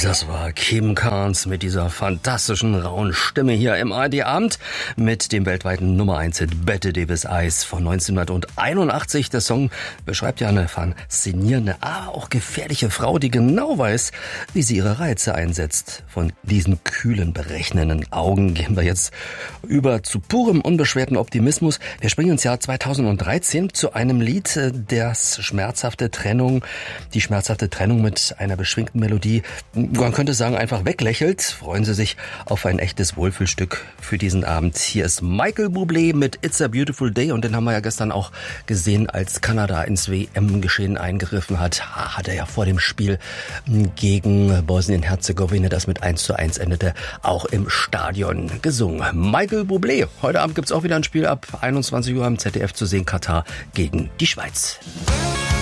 Das war Kim Carnes mit dieser fantastischen rauen Stimme hier im ARD-Abend mit dem weltweiten Nummer 1-Hit Bette Davis Eyes von 1981. Der Song beschreibt ja eine faszinierende, aber auch gefährliche Frau, die genau weiß, wie sie ihre Reize einsetzt. Von diesen kühlen, berechnenden Augen gehen wir jetzt über zu purem, unbeschwerten Optimismus. Wir springen ins Jahr 2013 zu einem Lied, die schmerzhafte Trennung mit einer beschwingten Melodie, man könnte sagen, einfach weglächelt. Freuen Sie sich auf ein echtes Wohlfühlstück für diesen Abend. Hier ist Michael Bublé mit It's a Beautiful Day und den haben wir ja gestern auch gesehen, als Kanada ins WM-Geschehen eingegriffen hat. Hat er ja vor dem Spiel gegen Bosnien-Herzegowina, das mit 1:1 endete, auch im Stadion gesungen. Michael Bublé. Heute Abend gibt's auch wieder ein Spiel ab 21 Uhr am ZDF zu sehen. Katar gegen die Schweiz.